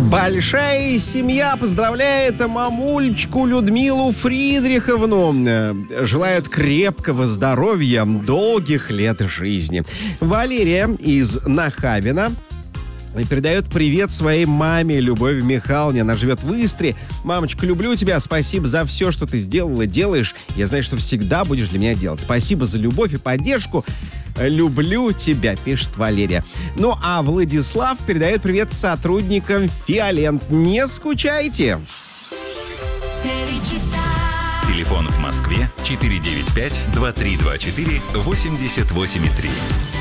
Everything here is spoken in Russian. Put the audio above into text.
Большая семья поздравляет мамулечку Людмилу Фридриховну. Желают крепкого здоровья, долгих лет жизни. Валерия из Нахабина передает привет своей маме Любови Михайловне. Она живет в Истре. Мамочка, люблю тебя. Спасибо за все, что ты сделала, делаешь. Я знаю, что всегда будешь для меня делать. Спасибо за любовь и поддержку. Люблю тебя, пишет Валерия. Ну, а Владислав передает привет сотрудникам Фиолент. Не скучайте. Телефон в Москве 495-2324-88,3.